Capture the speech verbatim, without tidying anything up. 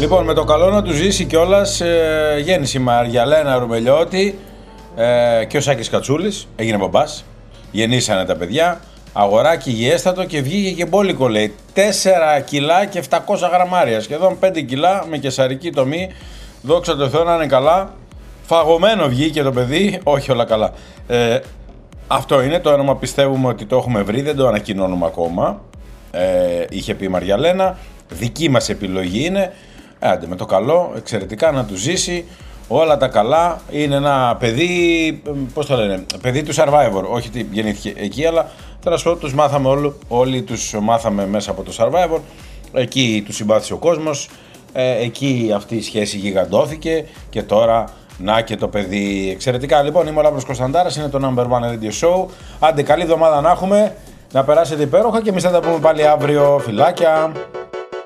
Λοιπόν, με το καλό να του ζήσει κιόλας, ε, γέννησε η Μαριαλένα Ρουμελιώτη ε, και ο Σάκης Κατσούλης, έγινε μπαμπάς, γεννήσανε τα παιδιά, αγοράκι υγιέστατο και βγήκε και μπόλικο, λέει, τέσσερα κιλά και επτακόσια γραμμάρια, σχεδόν πέντε κιλά με κεσαρική τομή, δόξα τω Θεώ να είναι καλά, φαγωμένο βγήκε το παιδί, όχι όλα καλά. Ε, αυτό είναι το όνομα, πιστεύουμε ότι το έχουμε βρει, δεν το ανακοινώνουμε ακόμα, ε, είχε πει η Μαριαλένα, δική μας επιλογή είναι. Άντε με το καλό, εξαιρετικά να του ζήσει, όλα τα καλά, είναι ένα παιδί, πώς το λένε, παιδί του Survivor, όχι ότι γεννήθηκε εκεί, αλλά τέλος πάντων τους μάθαμε όλοι, όλοι τους μάθαμε μέσα από το Survivor, εκεί του συμπάθησε ο κόσμος, ε, εκεί αυτή η σχέση γιγαντώθηκε και τώρα να και το παιδί, εξαιρετικά. Λοιπόν, είμαι ο Λάμπρος Κωνσταντάρας, είναι το Number One Radio Show, άντε καλή εβδομάδα να έχουμε, να περάσετε υπέροχα και εμείς θα τα πούμε πάλι αύριο, φιλάκια.